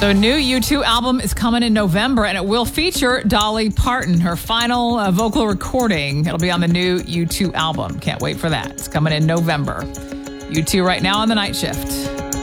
So a new U2 album is coming in November, and it will feature Dolly Parton, her final vocal recording. It'll be on the new U2 album. Can't wait for that. It's coming in November. U2 right now on The Night Shift.